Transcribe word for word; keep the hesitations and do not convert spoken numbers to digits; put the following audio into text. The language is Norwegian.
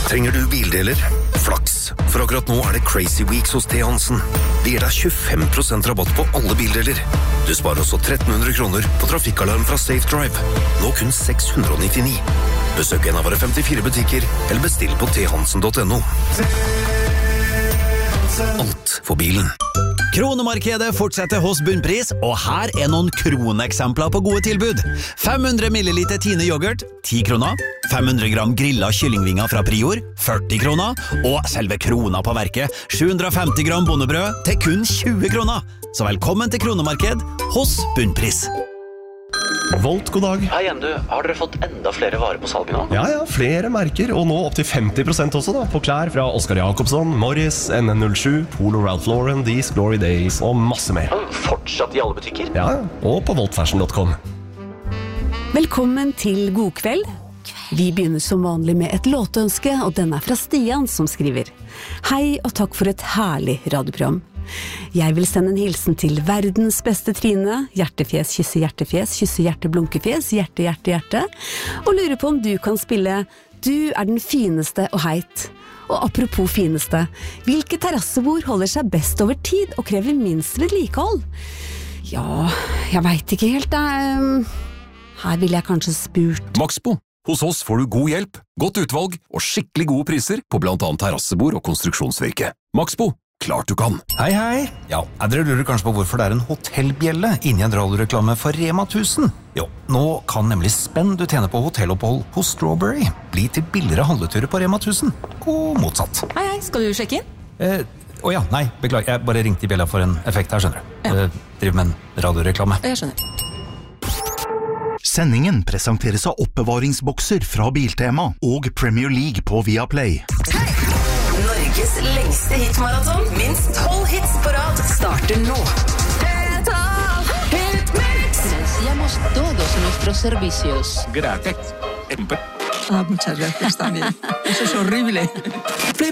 Trenger du bildeler? Flaks, for akkurat nå er det Crazy Weeks hos T. Hansen. Det gir deg tjuefem prosent rabatt på alle bildeler. Du sparer også tretten hundre kroner på trafikkalarm fra Safe Drive. Nå kun seks hundre nittini. Besøk en av våre femtifire butikker, eller bestill på t hansen punktum no. Alt for bilen. Kronemarkedet fortsetter hos Bunnpris, og her er noen kroneksempler på gode tilbud. fem hundre milliliter Tine yoghurt, ti kroner. fem hundre gram grillet kyllingvinger fra Prior, førti kroner. Og selve krona på verket, sju hundre femti gram bondebrød til kun tjue kroner. Så velkommen til Kronemarked hos Bunnpris. Volt, god dag. Hei igjen du, har dere fått enda flere varer på salget nå? Ja, ja, flere merker, og nå opp til femti prosent også da, på klær fra Oscar Jacobsson, Morris, N N null sju, Polo Ralph Lauren, These Glory Days og masse mer. Fortsatt i alle butikker? Ja, og på volt fashion punktum com. Velkommen til God kveld. Vi begynner som vanlig med et låtønske, og den er fra Stian som skriver: Hei og takk for et herlig radioprogram. Jeg vil sende en hilsen til verdens beste Trine, hjertefjes, kysse hjertefjes, kysse hjerte, blunkefjes, hjerte, hjerte, hjerte, og lurer på om du kan spille Du er den fineste og heit. Og apropos fineste, hvilke terrassebord holder seg best over tid og krever minst vedlikehold? Ja, jeg vet ikke helt, da. Her vil jeg kanskje spurt. Maxbo. Hos oss får du god hjelp, godt utvalg og skikkelig gode priser på blant annet terrassebord og konstruksjonsvirke. Maxbo. Klart du kan. Hei, hei. Ja, dere lurer kanskje på hvorfor det er en hotellbjelle inni en radioreklame for Rema tusen. Jo, nå kan nemlig spenn du tjener på hotellopphold hos Strawberry bli til billigere handleturer på Rema tusen. Og motsatt. Hei, hei. Skal du sjekke inn? Eh, å ja, nei, beklager. Jeg bare ringte i bjella for en effekt her, skjønner du. Ja. Eh, driver med en radioreklame. Jeg skjønner. Sendingen presenteres av oppbevaringsbokser fra Biltema og Premier League på Viaplay. Hei! Norges lengste hitmaraton, minst tolv hits på rad, starter nå. Total Hitmix! Iniciamos todos nuestros servicios. Gracias. Ah, muchas gracias también. Eso es horrible.